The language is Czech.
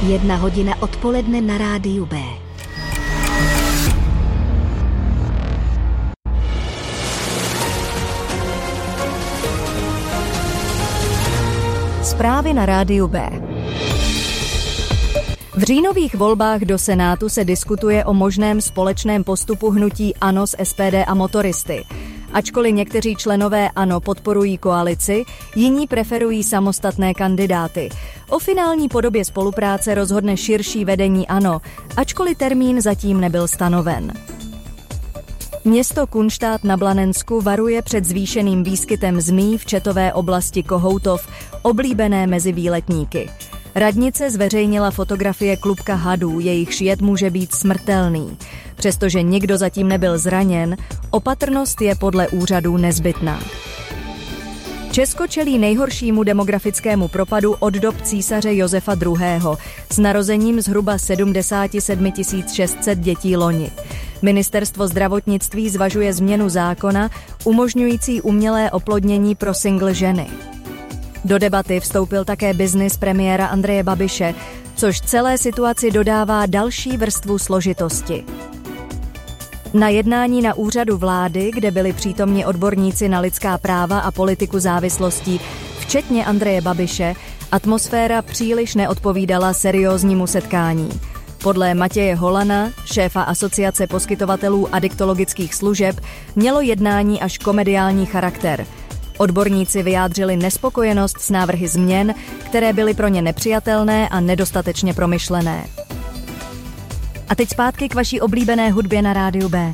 1:00 odpoledne na rádiu B. Zprávy na rádiu B. V říjnových volbách do Senátu se diskutuje o možném společném postupu hnutí ANO s SPD a motoristy. Ačkoliv někteří členové ANO podporují koalici, jiní preferují samostatné kandidáty. O finální podobě spolupráce rozhodne širší vedení ANO, ačkoliv termín zatím nebyl stanoven. Město Kunštát na Blanensku varuje před zvýšeným výskytem zmí v četové oblasti Kohoutov, oblíbené mezi výletníky. Radnice zveřejnila fotografie klubka hadů, jejichž jed může být smrtelný. Přestože nikdo zatím nebyl zraněn, opatrnost je podle úřadů nezbytná. Česko čelí nejhoršímu demografickému propadu od dob císaře Josefa II. S narozením zhruba 77 600 dětí loni. Ministerstvo zdravotnictví zvažuje změnu zákona umožňující umělé oplodnění pro single ženy. Do debaty vstoupil také biznis premiéra Andreje Babiše, což celé situaci dodává další vrstvu složitosti. Na jednání na úřadu vlády, kde byli přítomni odborníci na lidská práva a politiku závislostí, včetně Andreje Babiše, atmosféra příliš neodpovídala serióznímu setkání. Podle Matěje Holana, šéfa Asociace poskytovatelů adiktologických služeb, mělo jednání až komediální charakter. Odborníci vyjádřili nespokojenost s návrhy změn, které byly pro ně nepřijatelné a nedostatečně promyšlené. A teď zpátky k vaší oblíbené hudbě na rádiu B.